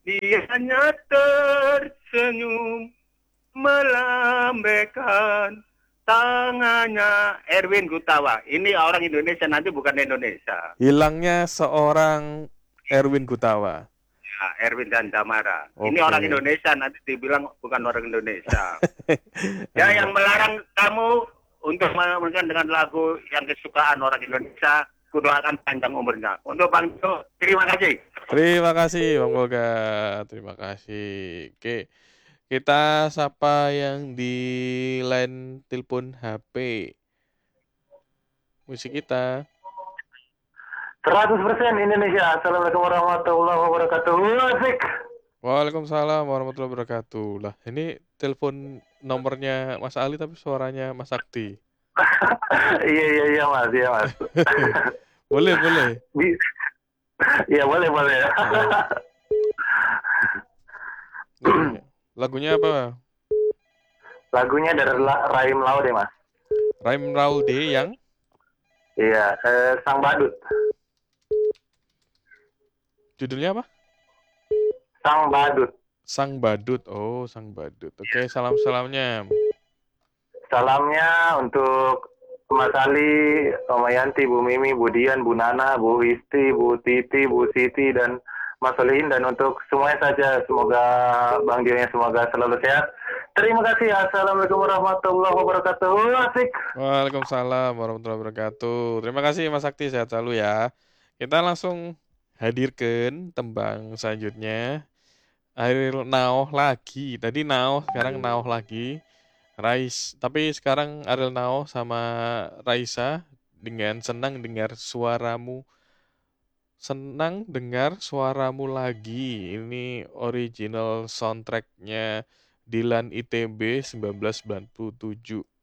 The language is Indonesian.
Dia hanya tersenyum melambaikan tangannya. Erwin Gutawa. Ini orang Indonesia, nanti bukan Indonesia. Hilangnya seorang Erwin Gutawa. Ya, Erwin dan Tamara. Ini orang Oke. Indonesia, nanti dibilang bukan orang Indonesia. Ya, Iya. yang melarang kamu untuk menyanyikan dengan lagu yang kesukaan orang Indonesia, kudoakan panjang umurnya. Untuk Bang Jo, terima kasih. Terima kasih Bang Boga. Terima kasih. Oke. Kita sapa yang di line telepon HP. Musik kita. 100% Indonesia. Assalamualaikum warahmatullahi wabarakatuh. Asik. Waalaikumsalam warahmatullahi wabarakatuh. Lah, ini telepon nomornya Mas Ali tapi suaranya Mas Sakti. Iya mas, iya mas. Boleh, boleh. Iya boleh boleh. Lagunya apa? Lagunya dari Raim Laude mas. Raim Raude yang Iya, Sang Badut. judulnya apa? Sang Badut. Sang Badut. Oh, Sang Badut. Oke, salam-salamnya. Salamnya untuk Mas Ali, Oma Yanti, Bu Mimi, Bu Dian, Bu Nana, Bu Isti, Bu Titi, Bu Siti, dan Mas Solihin. Dan untuk semuanya saja, semoga Bang Dionya semoga selalu sehat. Terima kasih. Assalamualaikum warahmatullahi wabarakatuh. Asik. Waalaikumsalam warahmatullahi wabarakatuh. Terima kasih Mas Sakti, sehat selalu ya. Kita langsung hadirkan tembang selanjutnya. Ariel Naoh lagi. Tadi Naoh, sekarang Naoh lagi. Tapi sekarang Ariel Naoh sama Raisa dengan senang dengar suaramu lagi. Ini original soundtracknya Dilan ITB 1997.